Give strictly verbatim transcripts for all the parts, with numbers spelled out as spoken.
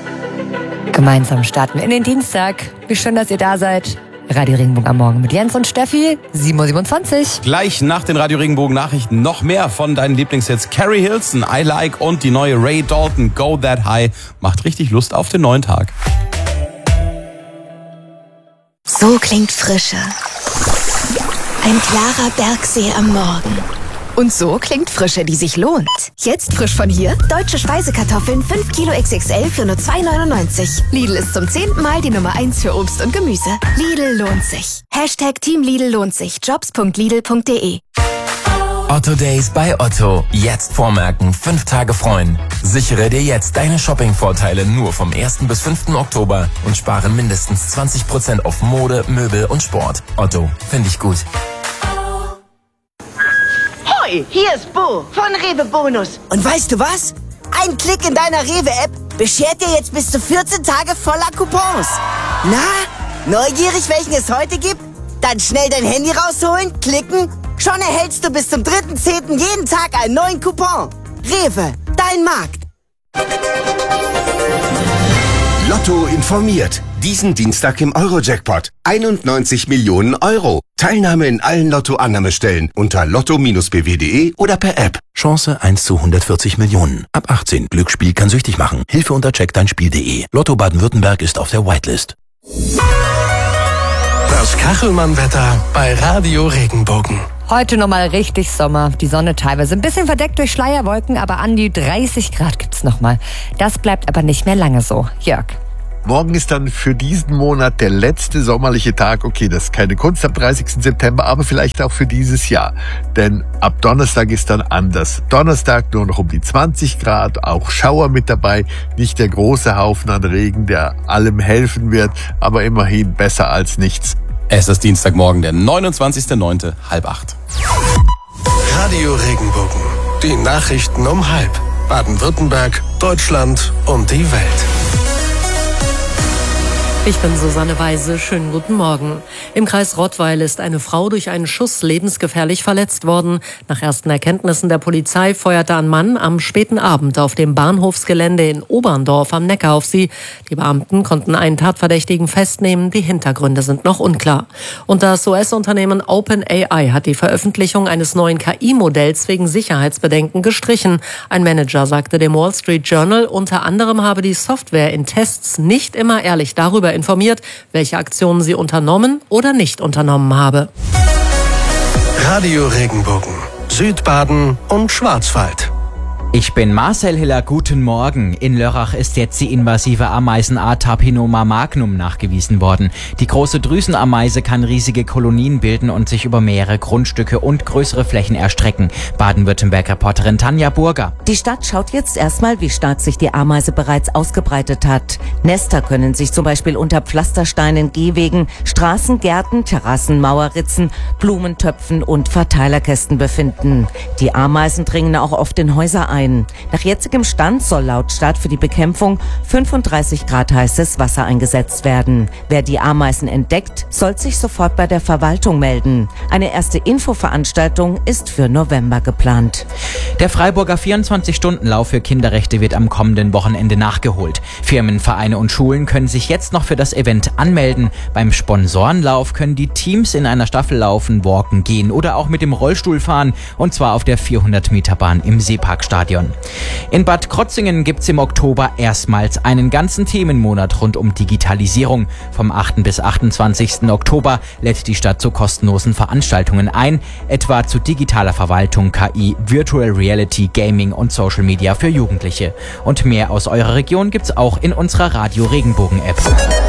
Gemeinsam starten wir in den Dienstag. Wie schön, dass ihr da seid. Radio Regenbogen am Morgen mit Jens und Steffi, sieben Uhr siebenundzwanzig. Gleich nach den Radio Regenbogen Nachrichten noch mehr von deinen Lieblingshits. Carrie Hilson, I Like und die neue Ray Dalton, Go That High. Macht richtig Lust auf den neuen Tag. So klingt Frische. Ein klarer Bergsee am Morgen. Und so klingt Frische, die sich lohnt. Jetzt frisch von hier, deutsche Speisekartoffeln fünf Kilo X X L für nur zwei neunundneunzig. Lidl ist zum zehnten Mal die Nummer eins für Obst und Gemüse. Lidl lohnt sich. Hashtag Team Lidl lohnt sich. Jobs punkt lidl punkt de. Otto Days bei Otto. Jetzt vormerken, fünf Tage freuen. Sichere dir jetzt deine Shopping-Vorteile nur vom ersten bis fünften Oktober und spare mindestens zwanzig Prozent auf Mode, Möbel und Sport. Otto, finde ich gut. Hoi, hier ist Bo von Rewe Bonus. Und weißt du was? Ein Klick in deiner Rewe-App beschert dir jetzt bis zu vierzehn Tage voller Coupons. Na, neugierig, welchen es heute gibt? Dann schnell dein Handy rausholen, klicken. Schon erhältst du bis zum dritten zehnten jeden Tag einen neuen Coupon. Rewe, dein Markt. Lotto informiert. Diesen Dienstag im Euro-Jackpot. einundneunzig Millionen Euro. Teilnahme in allen Lotto-Annahmestellen unter lotto b w punkt de oder per App. Chance eins zu hundertvierzig Millionen. Ab achtzehn. Glücksspiel kann süchtig machen. Hilfe unter check dein spiel punkt de. Lotto Baden-Württemberg ist auf der Whitelist. Das Kachelmann-Wetter bei Radio Regenbogen. Heute nochmal richtig Sommer. Die Sonne teilweise ein bisschen verdeckt durch Schleierwolken, aber an die dreißig Grad gibt's nochmal. Das bleibt aber nicht mehr lange so. Jörg. Morgen ist dann für diesen Monat der letzte sommerliche Tag. Okay, das ist keine Kunst am dreißigsten September, aber vielleicht auch für dieses Jahr. Denn ab Donnerstag ist dann anders. Donnerstag nur noch um die zwanzig Grad, auch Schauer mit dabei. Nicht der große Haufen an Regen, der allem helfen wird, aber immerhin besser als nichts. Es ist Dienstagmorgen, der neunundzwanzigster neunte halb acht. Radio Regenbogen. Die Nachrichten um halb. Baden-Württemberg, Deutschland und die Welt. Ich bin Susanne Weise. Schönen guten Morgen. Im Kreis Rottweil ist eine Frau durch einen Schuss lebensgefährlich verletzt worden. Nach ersten Erkenntnissen der Polizei feuerte ein Mann am späten Abend auf dem Bahnhofsgelände in Oberndorf am Neckar auf sie. Die Beamten konnten einen Tatverdächtigen festnehmen. Die Hintergründe sind noch unklar. Und das U S-Unternehmen OpenAI hat die Veröffentlichung eines neuen K I-Modells wegen Sicherheitsbedenken gestrichen. Ein Manager sagte dem Wall Street Journal, unter anderem habe die Software in Tests nicht immer ehrlich darüber informiert, welche Aktionen sie unternommen oder nicht unternommen habe. Radio Regenbogen, Südbaden und Schwarzwald. Ich bin Marcel Hiller, guten Morgen. In Lörrach ist jetzt die invasive Ameisenart Tapinoma magnum nachgewiesen worden. Die große Drüsenameise kann riesige Kolonien bilden und sich über mehrere Grundstücke und größere Flächen erstrecken. Baden-Württemberg-Reporterin Tanja Burger. Die Stadt schaut jetzt erstmal, wie stark sich die Ameise bereits ausgebreitet hat. Nester können sich zum Beispiel unter Pflastersteinen, Gehwegen, Straßen, Gärten, Terrassen, Mauerritzen, Blumentöpfen und Verteilerkästen befinden. Die Ameisen dringen auch oft in Häuser ein. Nach jetzigem Stand soll laut Stadt für die Bekämpfung fünfunddreißig Grad heißes Wasser eingesetzt werden. Wer die Ameisen entdeckt, soll sich sofort bei der Verwaltung melden. Eine erste Infoveranstaltung ist für November geplant. Der Freiburger vierundzwanzig-Stunden-Lauf für Kinderrechte wird am kommenden Wochenende nachgeholt. Firmen, Vereine und Schulen können sich jetzt noch für das Event anmelden. Beim Sponsorenlauf können die Teams in einer Staffel laufen, walken, gehen oder auch mit dem Rollstuhl fahren, und zwar auf der vierhundert Meter Bahn im Seeparkstadion. In Bad Krotzingen gibt's im Oktober erstmals einen ganzen Themenmonat rund um Digitalisierung. Vom achten bis achtundzwanzigsten Oktober lädt die Stadt zu kostenlosen Veranstaltungen ein, etwa zu digitaler Verwaltung, K I, Virtual Reality, Gaming und Social Media für Jugendliche. Und mehr aus eurer Region gibt's auch in unserer Radio Regenbogen App.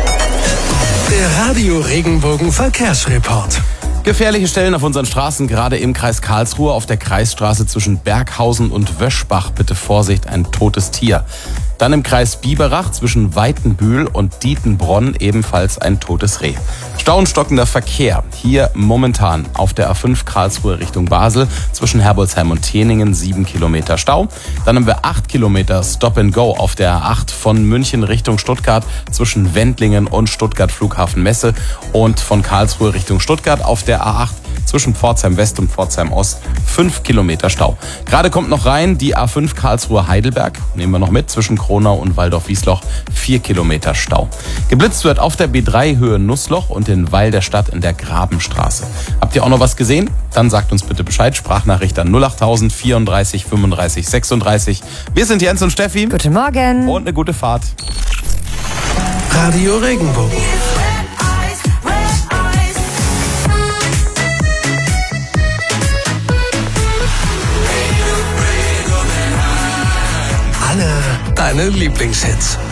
Der Radio Regenbogen Verkehrsreport. Gefährliche Stellen auf unseren Straßen, gerade im Kreis Karlsruhe auf der Kreisstraße zwischen Berghausen und Wöschbach. Bitte Vorsicht, ein totes Tier. Dann im Kreis Biberach zwischen Weitenbühl und Dietenbronn ebenfalls ein totes Reh. Stau und stockender Verkehr. Hier momentan auf der A fünf Karlsruhe Richtung Basel zwischen Herbolzheim und Teningen sieben Kilometer Stau. Dann haben wir acht Kilometer Stop and Go auf der A acht von München Richtung Stuttgart zwischen Wendlingen und Stuttgart Flughafen Messe und von Karlsruhe Richtung Stuttgart auf der A acht Zwischen Pforzheim West und Pforzheim Ost fünf Kilometer Stau. Gerade kommt noch rein die A fünf Karlsruhe-Heidelberg. Nehmen wir noch mit. Zwischen Kronau und Waldorf-Wiesloch vier Kilometer Stau. Geblitzt wird auf der B drei Höhe Nussloch und in Weil der Stadt in der Grabenstraße. Habt ihr auch noch was gesehen? Dann sagt uns bitte Bescheid. Sprachnachricht an null achttausend vierunddreißig fünfunddreißig sechsunddreißig. Wir sind Jens und Steffi. Guten Morgen. Und eine gute Fahrt. Radio Regenbogen. Alle deine Lieblingshits.